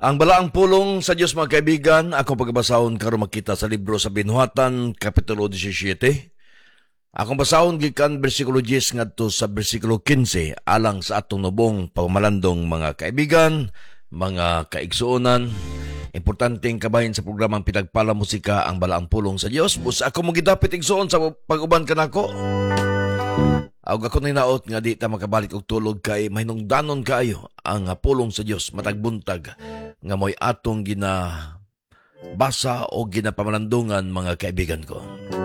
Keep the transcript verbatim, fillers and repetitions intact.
Ang balaang pulong sa Diyos mga kaibigan, akong pagbasahon karon makita sa libro sa Binuhatan, Kapitulo seventeen. Akong basahon gikan bersikulo ten ngadto sa bersikulo fifteen alang sa atong nubong pagmalandong mga kaibigan, mga kaigsuonan. Importanteng kabahin sa programang Pinagpala Musika ang balaang pulong sa Dios. Bus ako mo gidapit igsuon sa pag-uban kanako. Aw ako ninaot nga di ta makabalik og tulog kay mahinungdanon kaayo ang pulong sa Dios matag buntag nga moy atong gina basa o ginapamalandungan mga kaibigan ko.